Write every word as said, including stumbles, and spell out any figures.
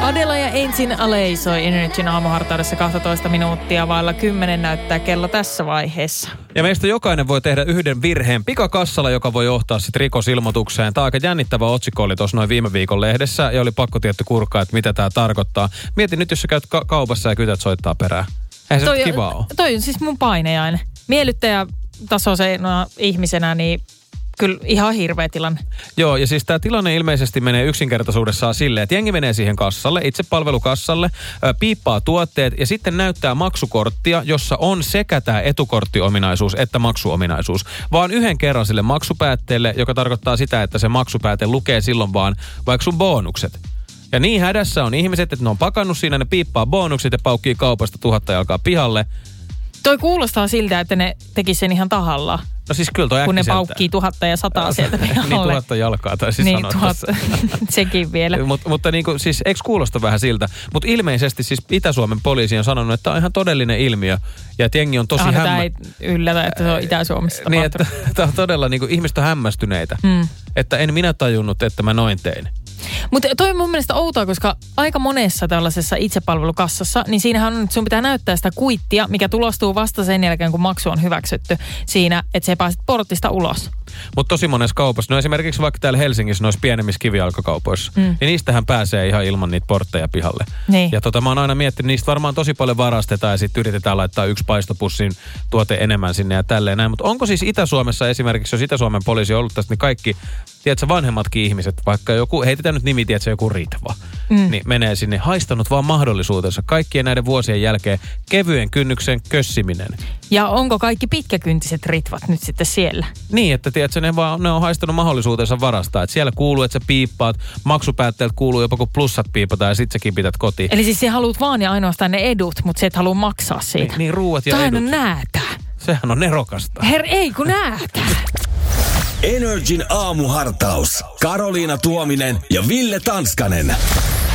Adela ja Ensin Alei soi Energyn aamuhartaudessa kaksitoista minuuttia vailla kymmenen näyttää kello tässä vaiheessa. Ja meistä jokainen voi tehdä yhden virheen pikakassalla, joka voi johtaa sitten rikosilmoitukseen. Tämä aika jännittävä otsikko oli tuossa noin viime viikon lehdessä ja oli pakko tietty kurkkaa, että mitä tämä tarkoittaa. Mieti nyt, jos sä käyt ka- kaupassa ja kytät soittaa perään. Eihän se toi, kiva ole. Toi on siis mun painejainen. Miellyttäjätasoisena ihmisenä, niin kyllä ihan hirveä tilanne. Joo, ja siis tämä tilanne ilmeisesti menee yksinkertaisuudessaan silleen, että jengi menee siihen kassalle, itse palvelukassalle, piippaa tuotteet ja sitten näyttää maksukorttia, jossa on sekä tämä etukorttiominaisuus että maksuominaisuus. Vaan yhden kerran sille maksupäätteelle, joka tarkoittaa sitä, että se maksupääte lukee silloin vaan vaikka sun bonukset. Ja niin hädässä on ihmiset, että ne on pakannut siinä, ne piippaa bonukset ja paukkii kaupasta tuhatta ja alkaa pihalle. Toi kuulostaa siltä, että ne tekis sen ihan tahallaan. No siis kyllä toi kun ne äkkiseltä. paukkii tuhatta ja sataa sieltä pihalle. Niin tuhatta jalkaa taisi niin, sanoa. Tuhat, sekin vielä. Mut, mutta niin kuin, siis eikö kuulosta vähän siltä? Mutta ilmeisesti siis Itä-Suomen poliisi on sanonut, että tämä on ihan todellinen ilmiö. Ja että jengi on tosi hämmä... Tämä ei yllätä, että se on Itä-Suomessa tapahtunut. Niin, että tämä on todella niin kuin, ihmiset on hämmästyneitä. Hmm. Että en minä tajunnut, että mä noin tein. Mutta toi on mun mielestä outoa, koska aika monessa tällaisessa itsepalvelukassassa, niin siinähän on, että sun pitää näyttää sitä kuittia, mikä tulostuu vasta sen jälkeen, kun maksu on hyväksytty siinä, että sä pääset portista ulos. Mutta tosi monessa kaupassa, no esimerkiksi vaikka täällä Helsingissä noissa pienemmissä kivijalkakaupoissa, mm. niin niistähän pääsee ihan ilman niitä portteja pihalle. Niin. Ja tota mä oon aina miettinyt, niistä varmaan tosi paljon varastetaan ja sitten yritetään laittaa yksi paistopussin tuote enemmän sinne ja tälleen näin. Mutta onko siis Itä-Suomessa esimerkiksi, jos Itä-Suomen poliisi on ollut tästä, niin kaikki, tiedätkö, vanhemmatkin ihmiset, vaikka joku, heitetään nyt nimi, tiedätkö, joku Ritva, mm. niin menee sinne haistanut vaan mahdollisuutensa kaikkien näiden vuosien jälkeen kevyen kynnyksen kössiminen. Ja onko kaikki pitkäkyntiset Ritvat nyt sitten siellä? Niin, että tiedätkö, ne, vaan, ne on haistanut mahdollisuutensa varastaa. Että siellä kuuluu, että sä piippaat, maksupäätteeltä kuuluu jopa kun plussat piipataan ja sit säkin pität kotiin. Eli siis sä haluat vaan ja ainoastaan ne edut, mutta sä et halua maksaa siitä. Niin, niin ruuat ja Tähän edut. on näätä. Sehän on nerokasta. Her, ei kun näätä. Energin aamuhartaus. Karoliina Tuominen ja Ville Tanskanen.